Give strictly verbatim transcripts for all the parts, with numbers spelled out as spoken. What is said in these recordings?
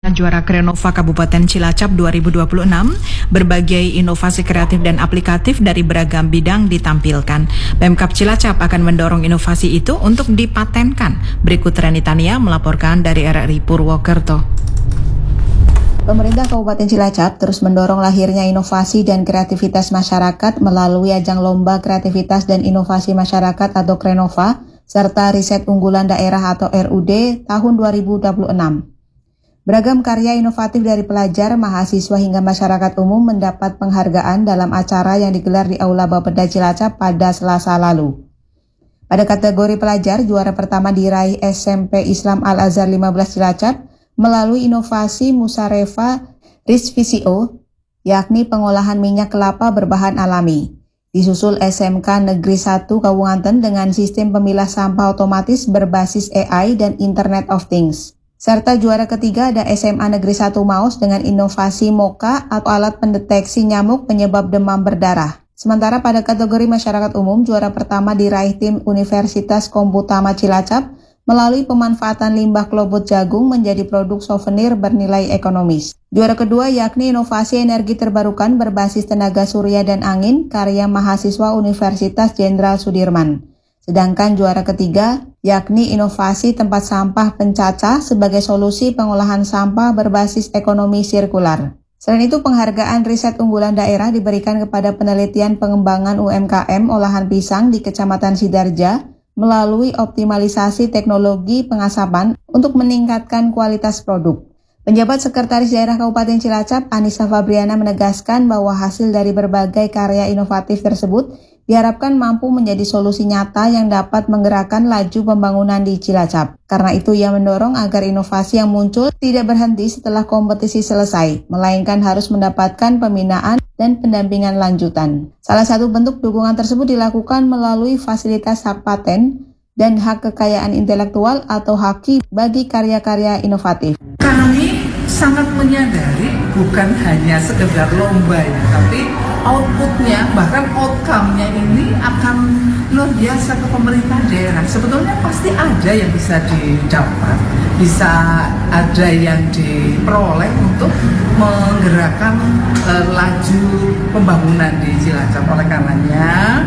Juara Krenova Kabupaten Cilacap dua ribu dua puluh enam, berbagai inovasi kreatif dan aplikatif dari beragam bidang ditampilkan. Pemkab Cilacap akan mendorong inovasi itu untuk dipatenkan. Berikut Reni Tania melaporkan dari R R I Purwokerto. Pemerintah Kabupaten Cilacap terus mendorong lahirnya inovasi dan kreativitas masyarakat melalui ajang Lomba Kreativitas dan Inovasi Masyarakat atau Krenova, serta Riset Unggulan Daerah atau R U D tahun dua ribu dua puluh enam. Beragam karya inovatif dari pelajar, mahasiswa hingga masyarakat umum mendapat penghargaan dalam acara yang digelar di Aula Bapeda Cilacap pada Selasa lalu. Pada kategori pelajar, juara pertama diraih S M P Islam Al-Azhar lima belas Cilacap melalui inovasi Musareva Rizvisio, yakni pengolahan minyak kelapa berbahan alami. Disusul S M K Negeri satu Kawunganten dengan sistem pemilah sampah otomatis berbasis A I dan Internet of Things. Serta juara ketiga ada S M A Negeri satu Maus dengan inovasi Moka atau alat pendeteksi nyamuk penyebab demam berdarah. Sementara pada kategori masyarakat umum, juara pertama diraih tim Universitas Komputama Cilacap melalui pemanfaatan limbah klobot jagung menjadi produk souvenir bernilai ekonomis. Juara kedua yakni inovasi energi terbarukan berbasis tenaga surya dan angin karya mahasiswa Universitas Jenderal Sudirman. Sedangkan juara ketiga yakni inovasi tempat sampah pencacah sebagai solusi pengolahan sampah berbasis ekonomi sirkular. Selain itu, penghargaan riset unggulan daerah diberikan kepada penelitian pengembangan U M K M olahan pisang di Kecamatan Sidarja melalui optimalisasi teknologi pengasapan untuk meningkatkan kualitas produk. Penjabat Sekretaris Daerah Kabupaten Cilacap, Anissa Fabriana, menegaskan bahwa hasil dari berbagai karya inovatif tersebut diharapkan mampu menjadi solusi nyata yang dapat menggerakkan laju pembangunan di Cilacap. Karena itu ia mendorong agar inovasi yang muncul tidak berhenti setelah kompetisi selesai, melainkan harus mendapatkan pembinaan dan pendampingan lanjutan. Salah satu bentuk dukungan tersebut dilakukan melalui fasilitas hak paten dan hak kekayaan intelektual atau haki bagi karya-karya inovatif. Kami sangat menyadari bukan hanya sekedar lomba ya, tapi outputnya, bahkan outcome-nya ini akan luar biasa ke pemerintah daerah. Sebetulnya pasti ada yang bisa didapat, bisa ada yang diperoleh untuk menggerakkan uh, laju pembangunan di Cilacap. Oleh karenanya,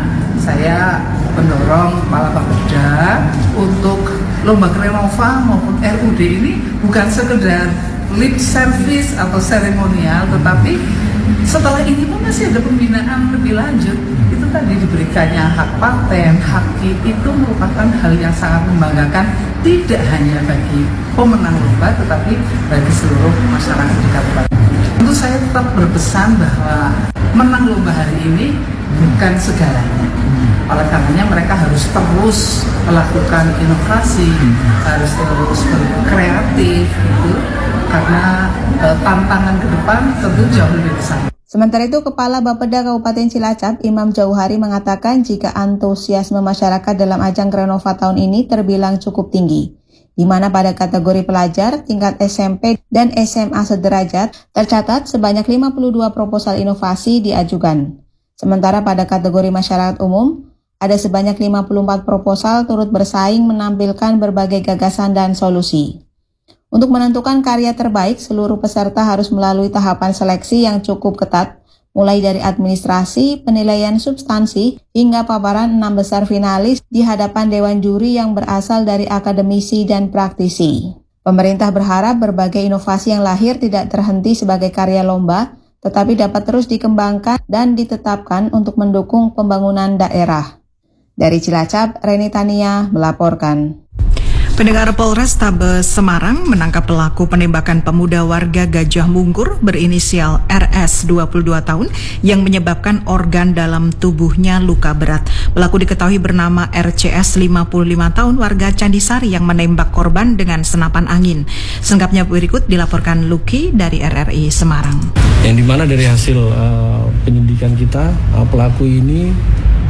saya mendorong Kepala Bapeda untuk Lomba Krenova maupun R U D ini bukan sekedar lip service atau seremonial, tetapi setelah ini pun masih ada pembinaan lebih lanjut. Itu tadi diberikannya hak paten, haki, itu merupakan hal yang sangat membanggakan, tidak hanya bagi pemenang lomba, tetapi bagi seluruh masyarakat di kabupaten. Tentu saya tetap berpesan bahwa menang lomba hari ini bukan segalanya. Oleh karenanya mereka harus terus melakukan inovasi, harus terus berkreatif, gitu, karena e, tantangan ke depan tentu jauh lebih besar. Sementara itu, Kepala Bapeda Kabupaten Cilacap, Imam Jauhari, mengatakan jika antusiasme masyarakat dalam ajang Krenova tahun ini terbilang cukup tinggi, di mana pada kategori pelajar tingkat S M P dan S M A sederajat tercatat sebanyak lima puluh dua proposal inovasi diajukan. Sementara pada kategori masyarakat umum, ada sebanyak lima puluh empat proposal turut bersaing menampilkan berbagai gagasan dan solusi. Untuk menentukan karya terbaik, seluruh peserta harus melalui tahapan seleksi yang cukup ketat, mulai dari administrasi, penilaian substansi, hingga paparan enam besar finalis di hadapan dewan juri yang berasal dari akademisi dan praktisi. Pemerintah berharap berbagai inovasi yang lahir tidak terhenti sebagai karya lomba, tetapi dapat terus dikembangkan dan ditetapkan untuk mendukung pembangunan daerah. Dari Cilacap, Reni Tania melaporkan. Pendengar, Polrestabes Semarang menangkap pelaku penembakan pemuda warga Gajah Mungkur berinisial R S dua puluh dua tahun yang menyebabkan organ dalam tubuhnya luka berat. Pelaku diketahui bernama R C S lima puluh lima tahun warga Candisari yang menembak korban dengan senapan angin. Selengkapnya berikut dilaporkan Luki dari R R I Semarang. Yang dimana dari hasil uh, penyidikan kita, uh, pelaku ini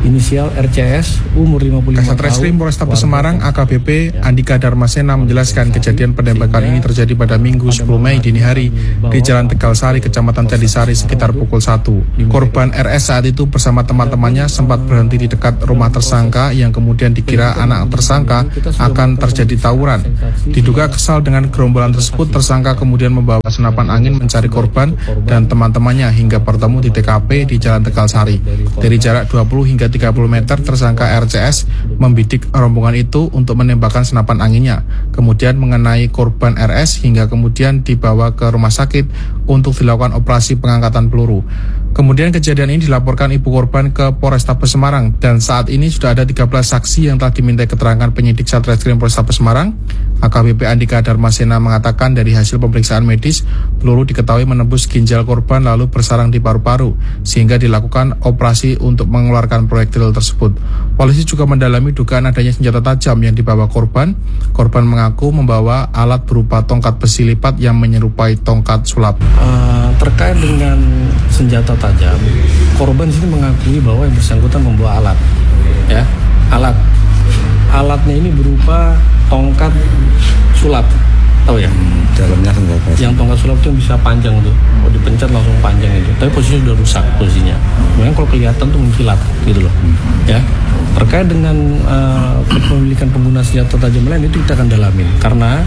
inisial R C S, umur lima puluh lima tahun. Kasat Reskrim Polrestabes Semarang A K B P Andika Darmasena menjelaskan kejadian penembakan ini terjadi pada Minggu sepuluh Mei dini hari di Jalan Tegal Sari, Kecamatan Jandisari sekitar pukul satu. Korban R S saat itu bersama teman-temannya sempat berhenti di dekat rumah tersangka yang kemudian dikira anak tersangka akan terjadi tawuran. Diduga kesal dengan gerombolan tersebut, tersangka kemudian membawa senapan angin mencari korban dan teman-temannya hingga bertemu di T K P di Jalan Tegal Sari. Dari jarak dua puluh hingga tiga puluh meter, tersangka R C S membidik rombongan itu untuk menembakkan senapan anginnya, kemudian mengenai korban R S hingga kemudian dibawa ke rumah sakit untuk dilakukan operasi pengangkatan peluru. Kemudian kejadian ini dilaporkan ibu korban ke Polrestabes Semarang dan saat ini sudah ada tiga belas saksi yang telah dimintai keterangan penyidik Satreskrim Polrestabes Semarang. A K B P Andika Darmasena mengatakan dari hasil pemeriksaan medis, peluru diketahui menembus ginjal korban lalu bersarang di paru-paru sehingga dilakukan operasi untuk mengeluarkan proyektil tersebut. Polisi juga mendalami dugaan adanya senjata tajam yang dibawa korban. Korban mengaku membawa alat berupa tongkat besi lipat yang menyerupai tongkat sulap. Uh, terkait dengan senjata tajam, korban di sini mengakui bahwa yang bersangkutan membawa alat, ya, alat. Alatnya ini berupa tongkat sulap, tahu ya? Hmm, dalamnya senjata. Yang tongkat sulap itu bisa panjang tuh, mau dipencet langsung panjang itu. Tapi posisinya sudah rusak posisinya. Memang kalau kelihatan tuh mengkilat, gitu loh, hmm. ya. Terkait dengan uh, kepemilikan pengguna senjata tajam lain itu kita akan dalamin, karena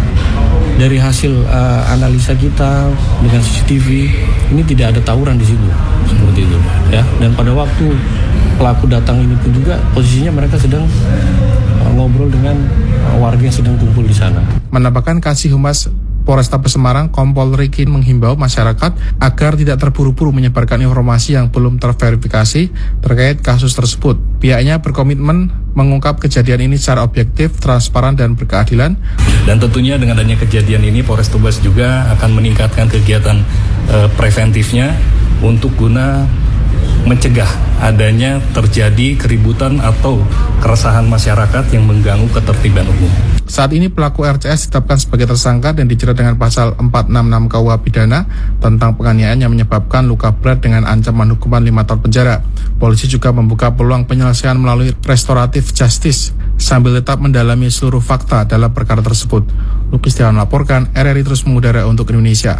dari hasil uh, analisa kita dengan C C T V ini tidak ada tawuran di situ, seperti itu, ya. Dan pada waktu pelaku datang ini pun juga posisinya mereka sedang uh, ngobrol dengan uh, warga yang sedang kumpul di sana. Menambahkan Kasih Humas Polrestabes Semarang, Kompol Rikin menghimbau masyarakat agar tidak terburu-buru menyebarkan informasi yang belum terverifikasi terkait kasus tersebut. Pihaknya berkomitmen mengungkap kejadian ini secara objektif, transparan, dan berkeadilan. Dan tentunya dengan adanya kejadian ini, Polres Tuban juga akan meningkatkan kegiatan e, preventifnya untuk guna mencegah adanya terjadi keributan atau keresahan masyarakat yang mengganggu ketertiban umum. Saat ini pelaku R C S ditetapkan sebagai tersangka dan dijerat dengan pasal empat enam enam K U H pidana tentang penganiayaan yang menyebabkan luka berat dengan ancaman hukuman lima tahun penjara. Polisi juga membuka peluang penyelesaian melalui restoratif justice sambil tetap mendalami seluruh fakta dalam perkara tersebut. Lukis Tiawan melaporkan, R R I terus mengudara untuk Indonesia.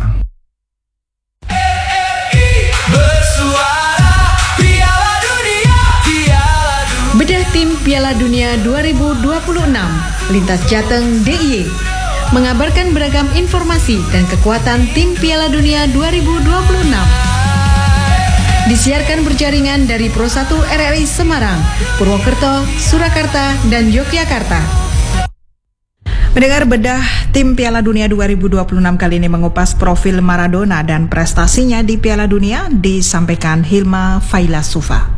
Bedah tim Piala Dunia dua ribu dua puluh enam, Lintas Jateng D I Y mengabarkan beragam informasi dan kekuatan tim Piala Dunia dua ribu dua puluh enam. Disiarkan berjaringan dari Pro satu R R I Semarang, Purwokerto, Surakarta, dan Yogyakarta. Mendengar bedah tim Piala Dunia dua ribu dua puluh enam kali ini mengupas profil Maradona dan prestasinya di Piala Dunia, disampaikan Hilma Faila Sufa.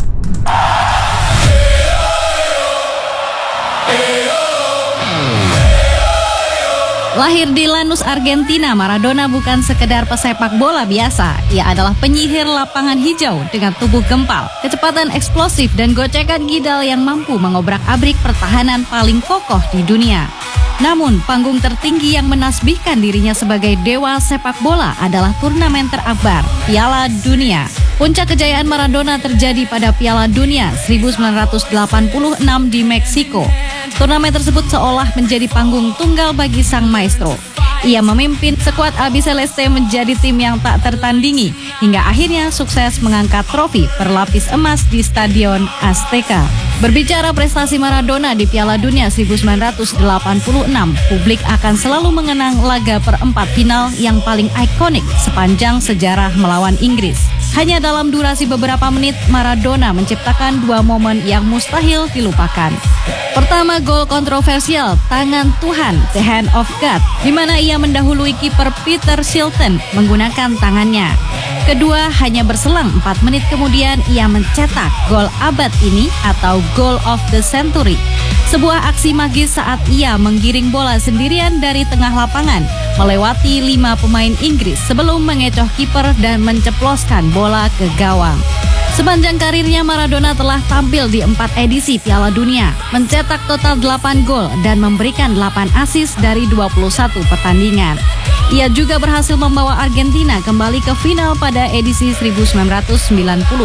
Lahir di Lanús, Argentina, Maradona bukan sekedar pesepak bola biasa. Ia adalah penyihir lapangan hijau dengan tubuh gempal, kecepatan eksplosif, dan gocekan gidal yang mampu mengobrak-abrik pertahanan paling kokoh di dunia. Namun, panggung tertinggi yang menasbihkan dirinya sebagai dewa sepak bola adalah turnamen terakbar, Piala Dunia. Puncak kejayaan Maradona terjadi pada Piala Dunia seribu sembilan ratus delapan puluh enam di Meksiko. Turnamen tersebut seolah menjadi panggung tunggal bagi sang maestro. Ia memimpin skuad Albiceleste menjadi tim yang tak tertandingi, hingga akhirnya sukses mengangkat trofi berlapis emas di Stadion Azteca. Berbicara prestasi Maradona di Piala Dunia seribu sembilan ratus delapan puluh enam, publik akan selalu mengenang laga perempat final yang paling ikonik sepanjang sejarah melawan Inggris. Hanya dalam durasi beberapa menit, Maradona menciptakan dua momen yang mustahil dilupakan. Pertama, gol kontroversial tangan Tuhan, The Hand of God, di mana ia mendahului kiper Peter Shilton menggunakan tangannya. Kedua, hanya berselang empat menit kemudian ia mencetak gol abad ini atau Goal of the Century. Sebuah aksi magis saat ia menggiring bola sendirian dari tengah lapangan, melewati lima pemain Inggris sebelum mengecoh kiper dan menceploskan bola ke gawang. Sepanjang karirnya, Maradona telah tampil di empat edisi Piala Dunia, mencetak total delapan gol dan memberikan delapan assist dari dua puluh satu pertandingan. Ia juga berhasil membawa Argentina kembali ke final pada edisi seribu sembilan ratus sembilan puluh.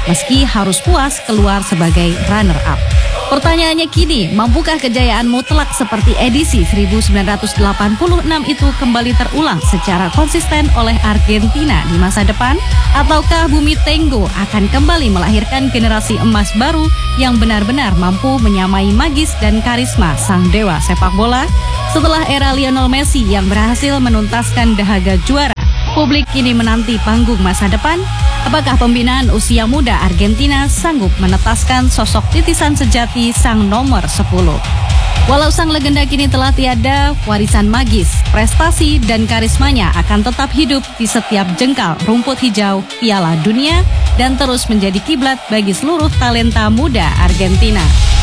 meski harus puas keluar sebagai runner-up. Pertanyaannya kini, mampukah kejayaan mutlak seperti edisi seribu sembilan ratus delapan puluh enam itu kembali terulang secara konsisten oleh Argentina di masa depan? Ataukah Bumi Tenggo akan kembali melahirkan generasi emas baru yang benar-benar mampu menyamai magis dan karisma sang dewa sepak bola? Setelah era Lionel Messi yang berhasil menuntaskan dahaga juara, publik kini menanti panggung masa depan. Apakah pembinaan usia muda Argentina sanggup menetaskan sosok titisan sejati sang nomor sepuluh? Walau sang legenda kini telah tiada, warisan magis, prestasi, dan karismanya akan tetap hidup di setiap jengkal rumput hijau Piala Dunia dan terus menjadi kiblat bagi seluruh talenta muda Argentina.